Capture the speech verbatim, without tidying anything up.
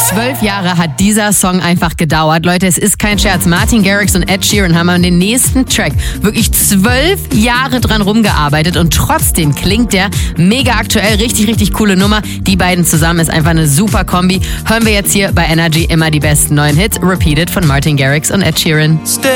Zwölf Jahre hat dieser Song einfach gedauert. Leute, es ist kein Scherz. Martin Garrix und Ed Sheeran haben an den nächsten Track wirklich zwölf Jahre dran rumgearbeitet und trotzdem klingt der mega aktuell. Richtig, richtig coole Nummer. Die beiden zusammen ist einfach eine super Kombi. Hören wir jetzt hier bei Energy immer die besten neuen Hits. Repeated von Martin Garrix und Ed Sheeran. Stay